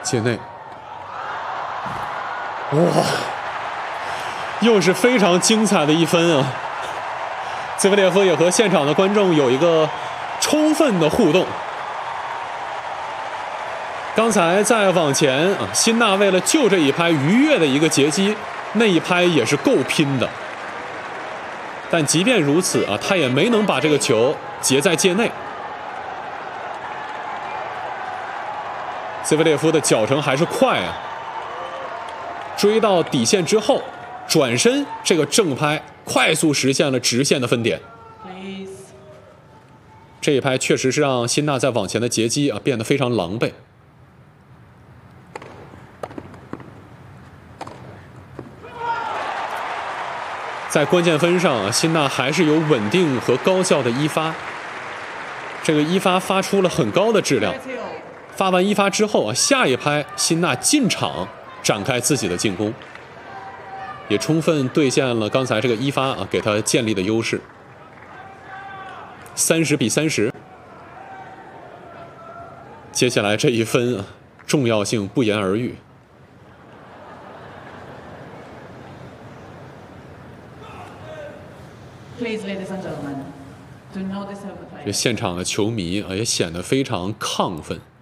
界内，哇，又是非常精彩的一分啊！兹维列夫也和现场的观众有一个充分的互动。刚才在往前啊，辛纳为了救这一拍愉悦的一个截击，那一拍也是够拼的。但即便如此啊，他也没能把这个球截在界内。兹维列夫的脚程还是快啊，追到底线之后，转身这个正拍快速实现了直线的分点。这一拍确实是让辛纳在往前的截击啊变得非常狼狈。在关键分上啊，辛纳还是有稳定和高效的一发。这个一发发出了很高的质量。发完一发之后啊，下一拍辛纳进场展开自己的进攻，也充分兑现了刚才这个一发啊给他建立的优势。30比30，接下来这一分啊，重要性不言而喻。这现场的球迷啊也显得非常亢奋。